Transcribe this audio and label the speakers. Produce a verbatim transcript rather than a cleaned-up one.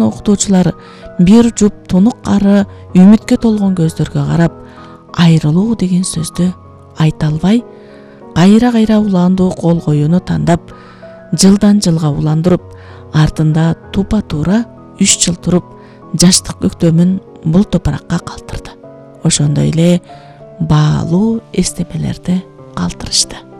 Speaker 1: сыныбынын окутуучулары бир жуп тунук кары үмүткө толгон көздөргө карап айрылуу деген сөздү айта албай, кайра-кайра улаандуу кол коюуну тандап, жылдан жылга уландырып, артында тупа-туура үч жыл туруп, жаштык көктөмүн бул топуракка калтырды. Ошондой эле баалуу эстемелерди калтырышты.